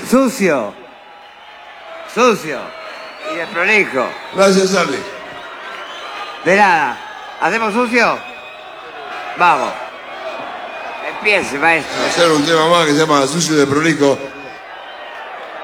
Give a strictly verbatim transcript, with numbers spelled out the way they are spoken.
Sucio. Sucio. Y desprolijo. Gracias, Charlie. De nada. ¿Hacemos sucio? Vamos. Empiece, maestro. Hacer un tema más que se llama Sucio y desprolijo.